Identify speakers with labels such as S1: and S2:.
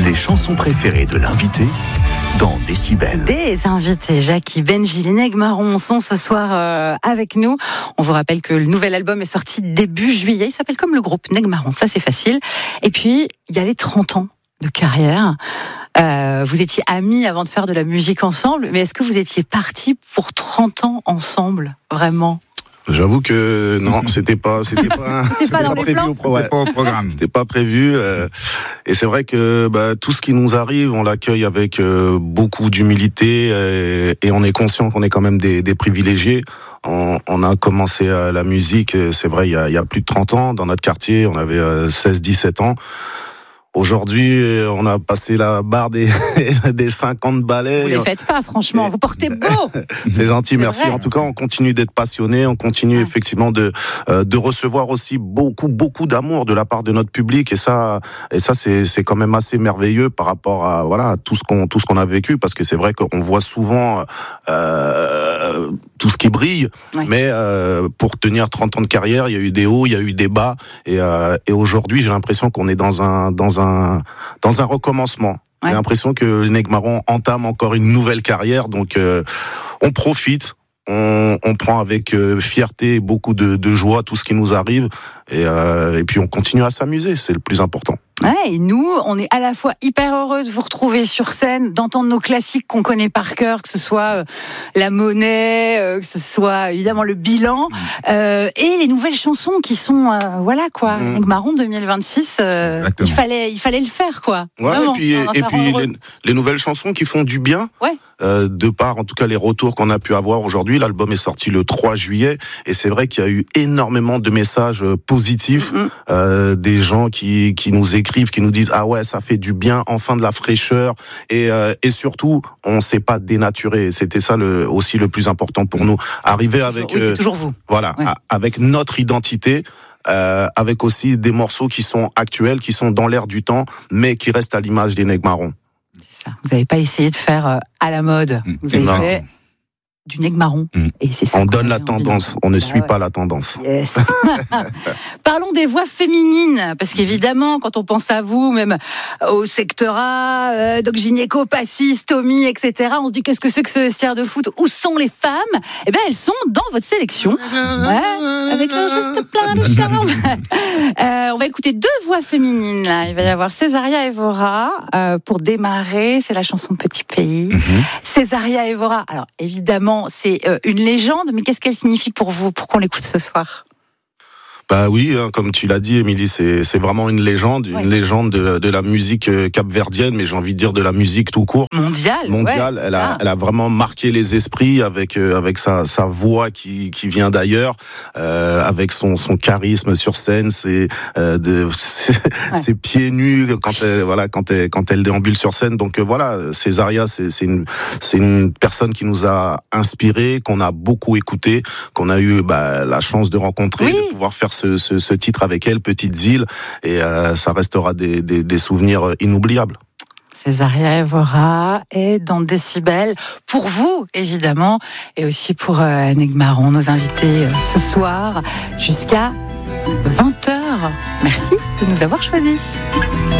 S1: Les chansons préférées de l'invité dans Décibel.
S2: Des invités, Jackie, Benji, les Nègres Marrons sont ce soir avec nous. On vous rappelle que le nouvel album est sorti début juillet. Il s'appelle comme le groupe Nègres Marrons, ça c'est facile. Et puis, il y a les 30 ans de carrière. Vous étiez amis avant de faire de la musique ensemble, mais est-ce que vous étiez partis pour 30 ans ensemble, vraiment ?
S3: J'avoue que non, c'était pas
S2: dans les plans.
S3: C'était pas au programme. C'était pas prévu. Et c'est vrai que tout ce qui nous arrive, on l'accueille avec beaucoup d'humilité et on est conscient qu'on est quand même des privilégiés. On a commencé la musique, c'est vrai, il y a plus de 30 ans. Dans notre quartier, on avait 16-17 ans. Aujourd'hui, on a passé la barre des 50 ballets.
S2: Vous les faites pas, franchement. Vous portez beau.
S3: C'est gentil, merci.
S2: Vrai.
S3: En tout cas, on continue d'être passionnés. On continue effectivement de recevoir aussi beaucoup d'amour de la part de notre public. Et ça, c'est quand même assez merveilleux par rapport à tout ce qu'on a vécu. Parce que c'est vrai qu'on voit souvent tout ce qui brille. Ouais. Mais pour tenir 30 ans de carrière, il y a eu des hauts, il y a eu des bas. Et aujourd'hui, j'ai l'impression qu'on est dans un recommencement. Ouais. J'ai l'impression que les Nègres Marrons entament encore une nouvelle carrière, donc on profite, on prend avec fierté et beaucoup de joie tout ce qui nous arrive, et puis on continue à s'amuser, c'est le plus important.
S2: Ouais, et nous, on est à la fois hyper heureux de vous retrouver sur scène, d'entendre nos classiques qu'on connaît par cœur, que ce soit La Monnaie, que ce soit évidemment Le Bilan, et les nouvelles chansons qui sont, Nègres Marrons 2026, il fallait le faire, quoi.
S3: Ouais,
S2: vraiment,
S3: et puis les nouvelles chansons qui font du bien, de par en tout cas les retours qu'on a pu avoir aujourd'hui. L'album est sorti le 3 juillet, et c'est vrai qu'il y a eu énormément de messages positifs, des gens qui nous écrivent, qui nous disent ah ouais, ça fait du bien, enfin de la fraîcheur, et surtout on s'est pas dénaturé. C'était ça aussi le plus important pour nous, arriver avec
S2: c'est toujours vous,
S3: avec notre identité, avec aussi des morceaux qui sont actuels, qui sont dans l'air du temps, mais qui restent à l'image des Nègres Marrons.
S2: C'est ça. Vous n'avez pas essayé de faire à la mode, vous avez fait du Nègre Marron. Et c'est ça.
S3: On donne la tendance, on ne suit pas la tendance.
S2: Yes. Parlons des voix féminines, parce qu'évidemment, quand on pense à vous, même au secteur A, donc gynéco, Passis, Tommy, etc., on se dit qu'est-ce que c'est que ce vestiaire de foot ? Où sont les femmes ? Eh bien, elles sont dans votre sélection. Ouais, avec un geste plein de charme. On va écouter 2 voix féminines, là. Il va y avoir Césaria Evora, pour démarrer, c'est la chanson Petit Pays. Césaria Evora, alors évidemment, c'est une légende, mais qu'est-ce qu'elle signifie pour vous, pour qu'on l'écoute ce soir ?
S3: Bah oui, comme tu l'as dit, Émilie, c'est vraiment une légende de la musique capverdienne, mais j'ai envie de dire de la musique tout court. Mondiale. Elle a vraiment marqué les esprits avec sa voix qui vient d'ailleurs, avec son charisme sur scène, ses pieds nus quand elle déambule sur scène. Donc Césaria, c'est une personne qui nous a inspiré, qu'on a beaucoup écouté, qu'on a eu la chance de rencontrer, de pouvoir faire ce titre avec elle, Petites îles, et ça restera des souvenirs inoubliables.
S2: Césaria Evora est dans Décibel, pour vous évidemment, et aussi pour Nègres Marrons, nos invités ce soir jusqu'à 20h. Merci de nous avoir choisis.